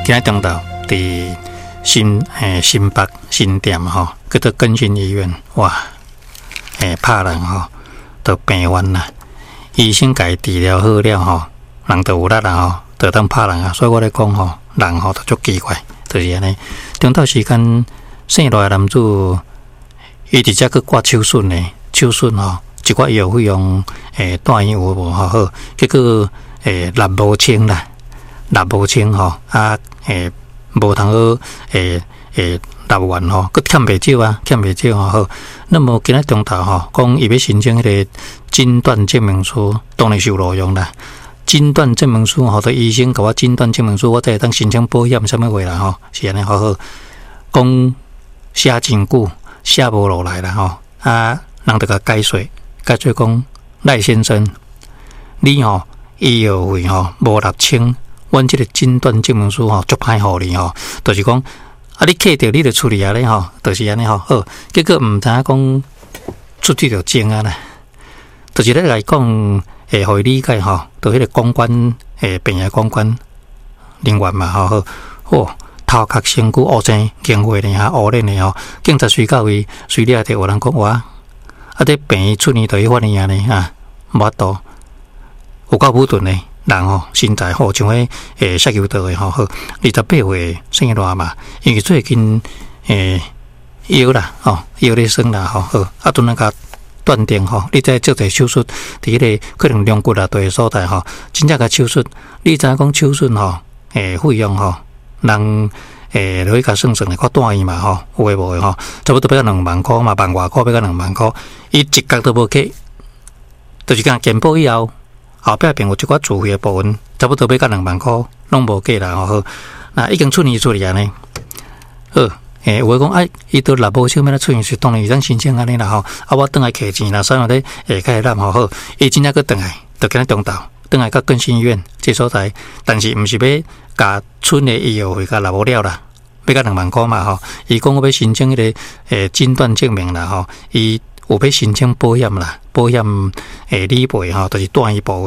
今日中昼伫新北新店吼，叫做更新医院，哇，拍人吼，都病完啦。医生家治疗好了吼，人就有力啦吼，就当拍人啊。所以我咧讲吼，人吼都足奇怪，就是安尼。中昼时间生落来男子，伊直接去挂手术呢，手术吼，一寡药费用住院有无好，结果力无清啦，力无清吼啊。无通好答完吼，佮欠袂少啊，欠袂少吼。那么今日中昼吼，讲伊要申请迄个诊断证明书，当然是有路用啦。诊断证明书吼，对医生甲我诊断证明书，我才会当申请保险什么话啦吼，是安尼好好。讲写真久，写无落来啦吼，啊，人就甲解说讲赖先生，你吼医药费吼无6000。阮即个诊断证明书吼，足歹互你吼，就是讲啊，你摕着你就处理啊咧吼，就是安尼吼。好，结果毋知影讲出去就精啊啦，就是咧来讲，互伊理解吼，就迄个公关病院公关人员嘛吼，好，头壳身躯乌青，经过呢哈，乌脸呢吼，警察随到位，随了就有人讲哇，啊，这病院出年就去发现呢哈，无法度，有够武钝呢。人吼身材好，像迄摔跤道诶吼，好28岁生热嘛，因为最近腰啦吼，腰咧酸啦吼，好啊，阵那甲断定吼，你再做者手术，伫迄个可能龙骨啊对所在吼，真正甲手术，你知影讲手术吼，费用吼，人落去甲算算诶，较大意嘛吼，有诶无诶吼，差不多要2万块嘛，万外块要到2万块，伊一角都无给，就是讲健保以后。后壁并有一寡自费的部分，差不多要到2万块，拢无计啦吼。好，那已经出年安尼，好，有话讲哎，伊都若无少，要来出年是当然伊当申请安尼啦吼。啊，我转来摕钱啦，所以咧开始揽吼好，伊真正佫转来，就今日中昼转来到更新医院这所在，但是毋是要甲村的医药费甲拿无了啦，要到2万块嘛吼。伊讲我要申请迄个诊断证明啦吼，伊有要申请保险啦，保险理赔吼，就是住院部。